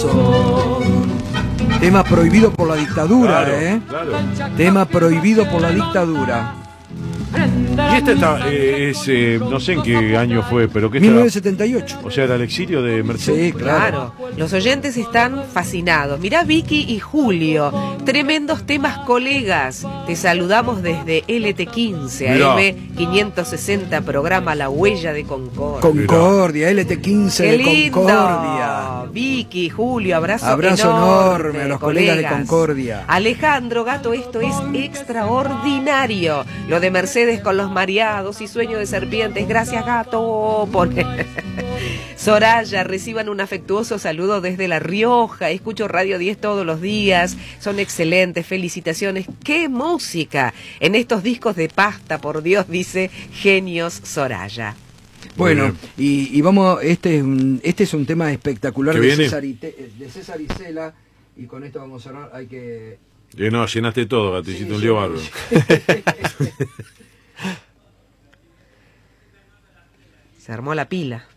Abrazo. Tema prohibido por la dictadura, Claro. Tema prohibido por la dictadura. Y no sé en qué año fue, pero que 1978. O sea, era el exilio de Mercedes. Sí, claro. Los oyentes están fascinados. Mirá, Vicky y Julio, tremendos temas, colegas. Te saludamos desde LT15, Mirá. AM560, programa La Huella de Concordia. Concordia, LT15 ¡Qué de lindo! Concordia. Vicky, Julio, abrazo enorme a los colegas de Concordia. Alejandro Gato, esto es extraordinario. Lo de Mercedes con los mareados y sueño de serpientes. Gracias, Gato. Soraya, reciban un afectuoso saludo desde La Rioja. Escucho Radio 10 todos los días. Son excelentes. Felicitaciones. ¡Qué música! En estos discos de pasta, por Dios, dice Genios Soraya. Bueno, y vamos, este es un tema espectacular de César Isela, y con esto vamos a cerrar. Hay que... No, llenaste todo, Gato, hiciste un lío bárbaro. Se armó la pila.